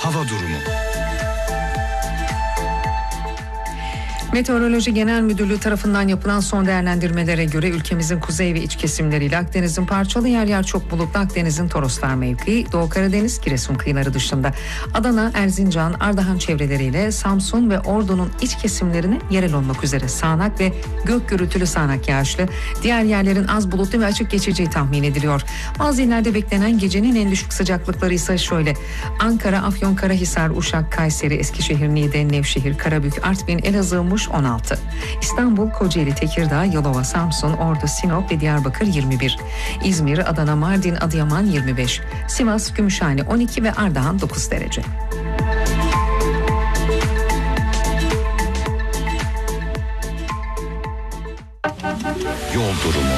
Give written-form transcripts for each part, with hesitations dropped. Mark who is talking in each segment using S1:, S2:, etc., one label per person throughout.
S1: hava durumu.
S2: Meteoroloji Genel Müdürlüğü tarafından yapılan son değerlendirmelere göre ülkemizin kuzey ve iç kesimleriyle Akdeniz'in parçalı yer yer çok bulutlu, Akdeniz'in Toroslar mevkii, Doğu Karadeniz, Giresun kıyıları dışında Adana, Erzincan, Ardahan çevreleriyle Samsun ve Ordu'nun iç kesimlerine yerel olmak üzere sağanak ve gök gürültülü sağanak yağışlı, diğer yerlerin az bulutlu ve açık geçeceği tahmin ediliyor. Bazı illerde beklenen gecenin en düşük sıcaklıkları ise şöyle: Ankara, Afyonkarahisar, Uşak, Kayseri, Eskişehir, Niğde, Nevşehir, Karabük, Artvin, Elazığ, Muş 16. İstanbul, Kocaeli, Tekirdağ, Yalova, Samsun, Ordu, Sinop ve Diyarbakır 21. İzmir, Adana, Mardin, Adıyaman 25. Sivas, Gümüşhane 12 ve Ardahan 9 derece.
S1: Yol durumu.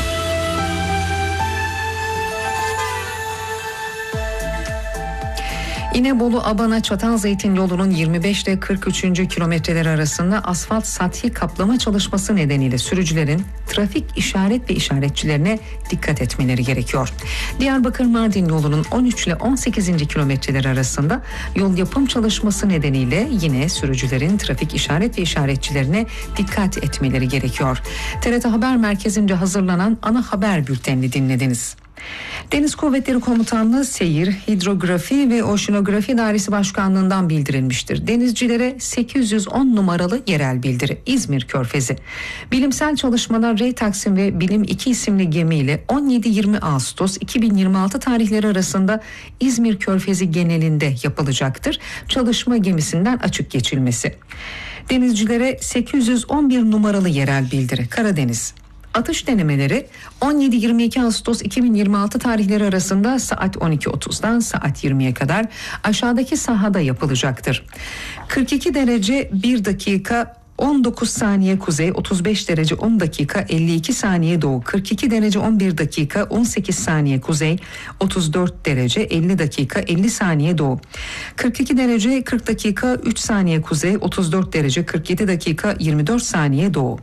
S2: İnebolu-Abana Çatalzeytin yolunun 25 ile 43. kilometreleri arasında asfalt sathi kaplama çalışması nedeniyle sürücülerin trafik işaret ve işaretçilerine dikkat etmeleri gerekiyor. Diyarbakır-Mardin yolunun 13 ile 18. kilometreleri arasında yol yapım çalışması nedeniyle yine sürücülerin trafik işaret ve işaretçilerine dikkat etmeleri gerekiyor. TRT Haber Merkezi'nce hazırlanan ana haber bültenini dinlediniz. Deniz Kuvvetleri Komutanlığı Seyir, Hidrografi ve Oşinografi Dairesi Başkanlığı'ndan bildirilmiştir. Denizcilere 810 numaralı yerel bildiri. İzmir Körfezi. Bilimsel çalışmalar Rey Taksim ve Bilim 2 isimli gemiyle 17-20 Ağustos 2026 tarihleri arasında İzmir Körfezi genelinde yapılacaktır. Çalışma gemisinden açık geçilmesi. Denizcilere 811 numaralı yerel bildiri. Karadeniz. Atış denemeleri 17-22 Ağustos 2026 tarihleri arasında saat 12.30'dan saat 20'ye kadar aşağıdaki sahada yapılacaktır. 42 derece 1 dakika 19 saniye kuzey, 35 derece 10 dakika 52 saniye doğu, 42 derece 11 dakika 18 saniye kuzey, 34 derece 50 dakika 50 saniye doğu, 42 derece 40 dakika 3 saniye kuzey, 34 derece 47 dakika 24 saniye doğu.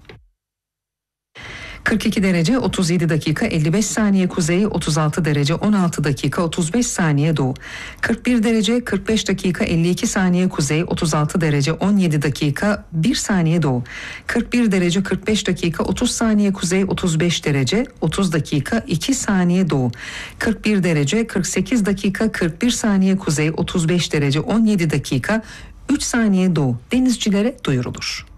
S2: 42 derece 37 dakika 55 saniye kuzey, 36 derece 16 dakika 35 saniye doğu, 41 derece 45 dakika 52 saniye kuzey, 36 derece 17 dakika 1 saniye doğu, 41 derece 45 dakika 30 saniye kuzey, 35 derece 30 dakika 2 saniye doğu, 41 derece 48 dakika 41 saniye kuzey, 35 derece 17 dakika 3 saniye doğu denizcilere duyurulur.